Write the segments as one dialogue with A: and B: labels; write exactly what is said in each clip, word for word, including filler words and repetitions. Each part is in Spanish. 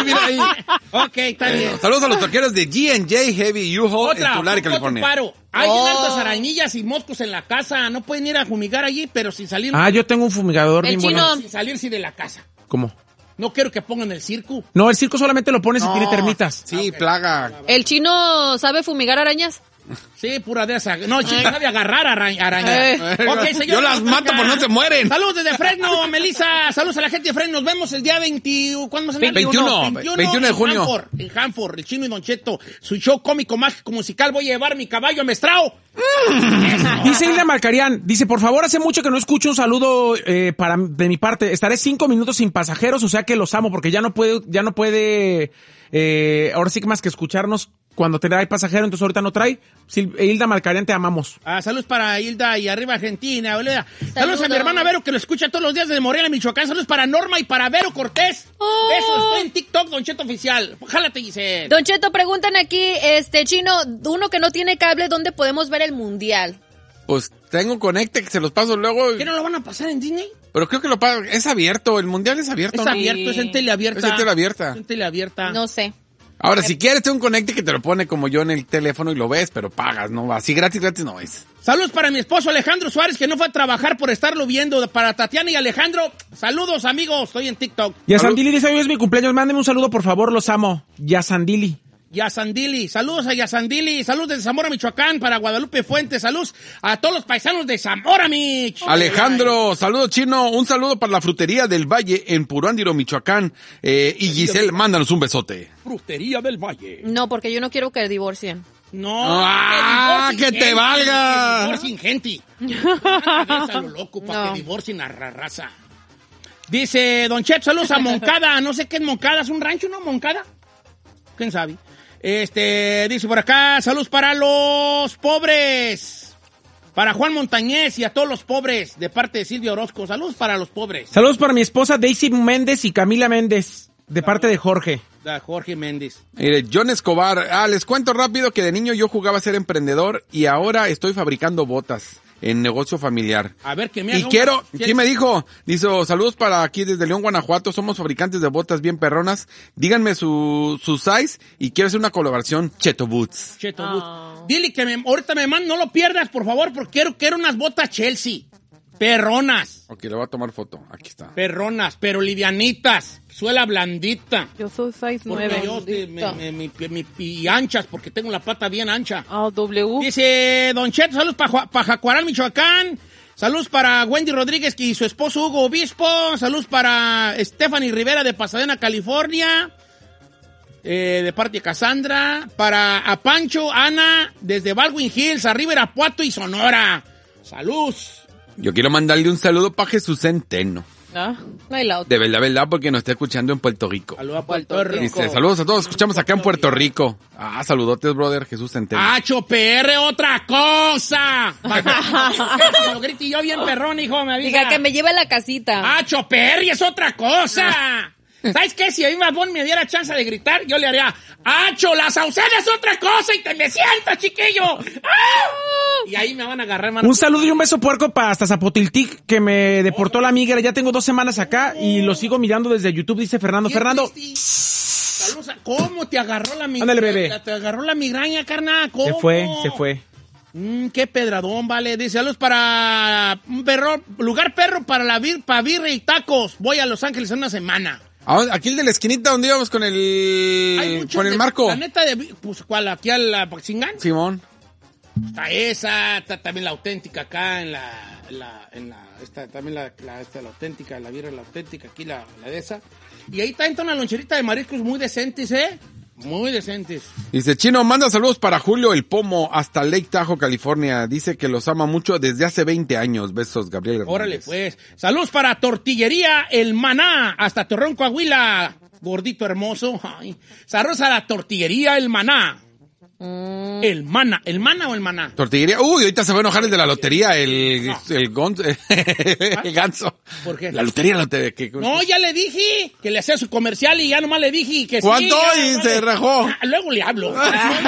A: mira ahí.
B: Ok, está bien.
A: Bueno, saludos a los troqueros de G and J Heavy U-Haul en Tulare, California.
B: Paro. Hay
C: Oh.
B: hartas arañillas y moscos en la casa. No pueden ir a fumigar allí, pero sin salir.
D: Ah, yo tengo un fumigador
C: El
D: bien bueno.
C: chino.
B: Sin salirse de la casa.
D: ¿Cómo?
B: No quiero que pongan el circo.
D: No, el circo solamente lo pones si tiene termitas.
A: Sí,
B: Ok.
A: plaga.
C: ¿El chino sabe fumigar arañas?
B: Sí, pura de esa. No, chico, sabe agarrar araña. araña.
C: Eh.
B: Ok, señor.
A: Yo las mato, pero no se mueren.
B: Saludos desde Fresno, Melissa. Saludos a la gente de Fresno. Nos vemos el día veinte. ¿Cuándo más?
A: veintiuno, veintiuno de junio.
B: En Hanford, en Hanford, el Chino y Don Cheto. Su show cómico, mágico, musical. Voy a llevar mi caballo a Mestrao.
D: Dice Hilda Marcarián, dice, por favor, hace mucho que no escucho un saludo eh, para de mi parte. Estaré cinco minutos sin pasajeros, o sea que los amo, porque ya no puede, ya no puede, eh, ahora sí que más que escucharnos cuando trae pasajero, entonces ahorita no trae. Sil- Hilda Marcarián, te amamos.
B: Ah, saludos para Hilda y arriba Argentina, boluda. Saludos.
C: Saludos
B: a mi hermana Vero, que lo escucha todos los días desde Morelia, Michoacán. Saludos para Norma y para Vero Cortés.
C: Oh.
B: Besos, estoy en TikTok, Don Cheto Oficial. Jálate, Giselle.
C: Don Cheto, preguntan aquí, este, chino, uno que no tiene cable, ¿dónde podemos ver el mundial?
A: Pues tengo conecte que se los paso luego.
B: ¿Qué no lo van a pasar en Disney?
A: Pero creo que lo pago. Es abierto. El mundial es abierto.
B: Es
A: ¿no?
B: abierto, es en teleabierta.
A: Es en teleabierta.
B: Es en teleabierta.
C: No sé.
A: Ahora, si quieres, tengo un conecte que te lo pone como yo en el teléfono y lo ves, pero pagas, ¿no? Así gratis, gratis no es.
B: Saludos para mi esposo Alejandro Suárez, que no fue a trabajar por estarlo viendo. Para Tatiana y Alejandro, saludos, amigos. Estoy en TikTok.
D: Y a Sandili dice, hoy es mi cumpleaños, mándeme un saludo, por favor, los amo. Y a Sandili.
B: Yasandili, saludos a Yasandili, saludos desde Zamora, Michoacán, para Guadalupe Fuentes, saludos a todos los paisanos de Zamora, Mich.
A: Alejandro, saludo chino, un saludo para la frutería del Valle en Puruándiro, Michoacán. Eh, y Giselle, mándanos un besote.
B: Frutería del Valle.
C: No, porque yo no quiero que divorcien.
B: No,
A: ¡Ah,
B: divorcien
A: que te
B: gente,
A: valga!
B: Que divorcien gente. A lo loco para
C: No.
B: que divorcien a la raza. Dice Don Chet, saludos a Moncada, no sé qué es Moncada, ¿es un rancho, no? Moncada. ¿Quién sabe? Este, dice por acá, saludos para los pobres. Para Juan Montañez y a todos los pobres, de parte de Silvia Orozco. Saludos para los pobres.
D: Saludos para mi esposa Daisy Méndez y Camila Méndez, de parte de Jorge.
B: Da Jorge Méndez.
A: Mire, John Escobar, ah, les cuento rápido que de niño yo jugaba a ser emprendedor y ahora estoy fabricando botas en negocio familiar.
B: A ver, que me
A: Y
B: haga un-
A: quiero,
B: ¿Quieres?
A: ¿quién me dijo? Dice, saludos para aquí desde León, Guanajuato, somos fabricantes de botas bien perronas, díganme su, su size y quiero hacer una colaboración Cheto Boots.
B: Cheto
C: Ah.
B: Boots. Dile que me, ahorita me mandan, no lo pierdas, por favor, porque quiero, quiero unas botas Chelsea. Perronas.
A: Ok, le voy a tomar foto, aquí está.
B: Perronas, pero livianitas. Suela blandita.
E: Yo soy seis
B: Porque
E: nueve.
B: yo, eh, me- me- mi- mi- y anchas, porque tengo la pata bien ancha.
E: Ah, W.
B: Dice Don Cheto, saludos para pa Jacuaral, Michoacán. Saludos para Wendy Rodríguez y su esposo Hugo Obispo. Saludos para Stephanie Rivera de Pasadena, California. Eh, de parte de Cassandra. Para a Pancho, Ana, desde Baldwin Hills, arriba Irapuato y Sonora. Saludos.
A: Yo quiero mandarle un saludo para Jesús Centeno.
E: Ah.
C: No hay la otra.
A: De verdad, verdad, porque nos está escuchando en Puerto Rico.
B: Saludos a Puerto
E: Puerto
B: Rico.
A: Dice, saludos a todos, escuchamos acá en Puerto Rico. Ah, saludotes, brother, Jesús Centeno.
B: ¡Hacho P R, otra cosa! Lo grité yo bien perrón, hijo, me avisa.
C: Diga que me lleve a la casita.
B: ¡Hacho P R es otra cosa! ¿Sabes qué? Si a mí Bad me diera chance de gritar, yo le haría ¡Hacho, la sauceda es otra cosa! ¡Y te me sientas, chiquillo! ¡Ah! Y ahí me van a agarrar, mano.
D: Un saludo y un beso puerco para hasta Zapotiltic, que me deportó la migra. Ya tengo dos semanas acá y lo sigo mirando desde YouTube, dice Fernando.
B: Bien
D: Fernando,
B: triste. Saludos a- ¿Cómo te agarró la migraña?
D: Ándale, bebé.
B: Te agarró la migraña, carnal. ¿Cómo?
D: se fue, se fue.
B: Mm, qué pedradón, vale. Dice, saludos para un perro, lugar perro para la vir, para birra y tacos. Voy a Los Ángeles en una semana.
A: Ah, aquí el de la esquinita donde íbamos con
B: Hay
A: el,
B: muchos
A: con el
B: de-
A: Marco.
B: La neta de, pues, ¿cuál? Aquí a la Paxingán.
A: Simón.
B: Está esa, está también la auténtica acá en la, en la, en la esta, también la, la, esta, la auténtica, la birra, la auténtica, aquí la, la de esa. Y ahí está entra una loncherita de mariscos muy decentes, ¿eh? Muy decentes.
A: Dice, Chino, manda saludos para Julio el Pomo hasta Lake Tahoe, California. Dice que los ama mucho desde hace veinte años. Besos, Gabriel Hernández.
B: Órale, pues. Saludos para Tortillería El Maná, hasta Torreón, Coahuila. Gordito hermoso. Ay. Saludos a la Tortillería El Maná.
C: Mm.
B: El Mana. ¿El Mana o el Maná?
A: Tortillería. Uy, ahorita se va a enojar el de la lotería, el,
B: No.
A: el, gonzo- el ganso.
B: ¿Por qué?
A: La lotería, la lotería. que-
B: No, ya le dije que le hacía su comercial y ya nomás le dije que sí.
A: ¿Cuánto?
B: ya
A: Y
B: nomás
A: se
B: le-
A: rajó.
B: Ah, luego le hablo. No,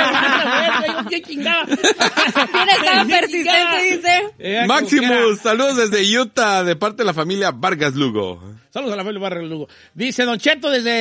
B: no, no, ¿qué chingada?
C: Mira, estaba persistente, dice.
B: Eh,
A: Maximus,
B: como quiera.
A: saludos desde Utah, de parte de la familia Vargas Lugo.
B: Saludos a la familia Barrio Lugo. Dice Don Cheto desde